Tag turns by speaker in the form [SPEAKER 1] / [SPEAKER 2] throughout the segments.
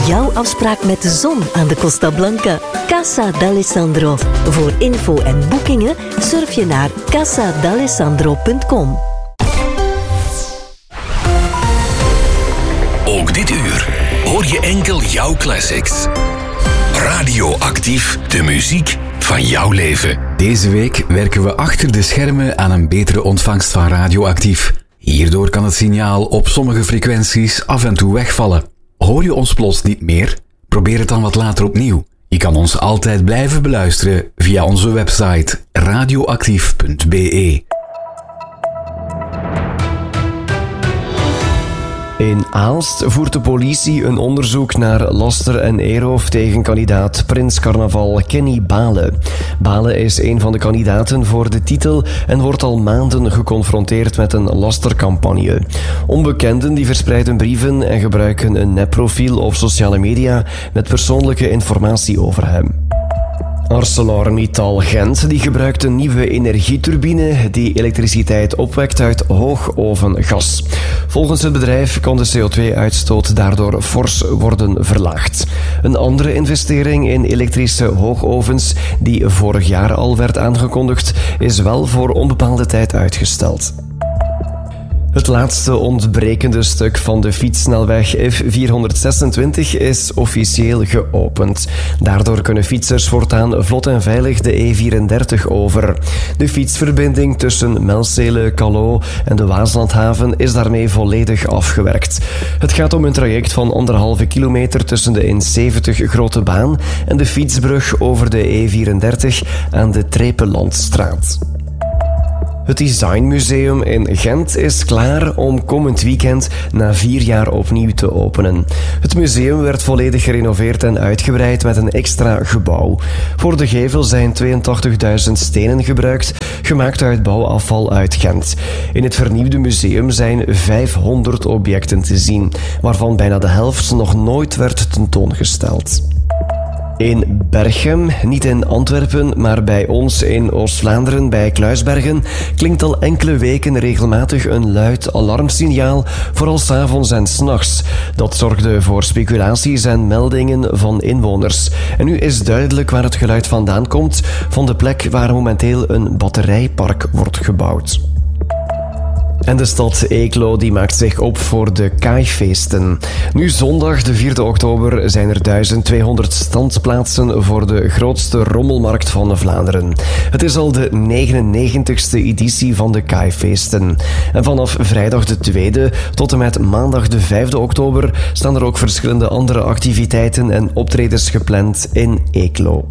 [SPEAKER 1] jouw afspraak met de zon aan de Costa Blanca. Casa d'Alessandro. Voor info en boekingen surf je naar casadalessandro.com.
[SPEAKER 2] Ook dit uur hoor je enkel jouw classics. Radioactief, de muziek van jouw leven.
[SPEAKER 3] Deze week werken we achter de schermen aan een betere ontvangst van Radioactief. Hierdoor kan het signaal op sommige frequenties af en toe wegvallen. Hoor je ons plots niet meer? Probeer het dan wat later opnieuw. Je kan ons altijd blijven beluisteren via onze website radioactief.be.
[SPEAKER 4] In Aalst voert de politie een onderzoek naar laster en eerroof tegen kandidaat Prins Carnaval Kenny Bale. Bale is een van de kandidaten voor de titel en wordt al maanden geconfronteerd met een lastercampagne. Onbekenden die verspreiden brieven en gebruiken een nepprofiel op sociale media met persoonlijke informatie over hem. ArcelorMittal Gent die gebruikt een nieuwe energieturbine die elektriciteit opwekt uit hoogovengas. Volgens het bedrijf kan de CO2-uitstoot daardoor fors worden verlaagd. Een andere investering in elektrische hoogovens, die vorig jaar al werd aangekondigd, is wel voor onbepaalde tijd uitgesteld. Het laatste ontbrekende stuk van de fietssnelweg F426 is officieel geopend. Daardoor kunnen fietsers voortaan vlot en veilig de E34 over. De fietsverbinding tussen Melzele, Callao en de Waaslandhaven is daarmee volledig afgewerkt. Het gaat om een traject van 1,5 kilometer tussen de N70 Grote Baan en de fietsbrug over de E34 aan de Trepelandstraat. Het Designmuseum in Gent is klaar om komend weekend na 4 jaar opnieuw te openen. Het museum werd volledig gerenoveerd en uitgebreid met een extra gebouw. Voor de gevel zijn 82.000 stenen gebruikt, gemaakt uit bouwafval uit Gent. In het vernieuwde museum zijn 500 objecten te zien, waarvan bijna de helft nog nooit werd tentoongesteld. In Berchem, niet in Antwerpen, maar bij ons in Oost-Vlaanderen bij Kluisbergen, klinkt al enkele weken regelmatig een luid alarmsignaal, vooral 's avonds en 's nachts. Dat zorgde voor speculaties en meldingen van inwoners. En nu is duidelijk waar het geluid vandaan komt, van de plek waar momenteel een batterijpark wordt gebouwd. En de stad Eeklo die maakt zich op voor de Kaaifeesten. Nu zondag, de 4e oktober, zijn er 1200 standplaatsen voor de grootste rommelmarkt van Vlaanderen. Het is al de 99ste editie van de Kaaifeesten. En vanaf vrijdag de 2e tot en met maandag de 5e oktober staan er ook verschillende andere activiteiten en optredens gepland in Eeklo.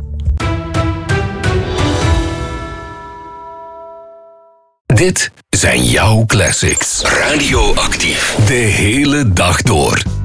[SPEAKER 2] Dit zijn jouw classics. Radioactief. De hele dag door.